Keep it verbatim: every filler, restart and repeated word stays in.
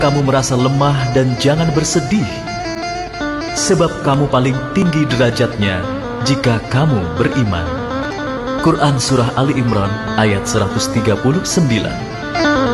kamu merasa lemah dan jangan bersedih, sebab kamu paling tinggi derajatnya jika kamu beriman. Quran Surah Ali Imran ayat seratus tiga puluh sembilan.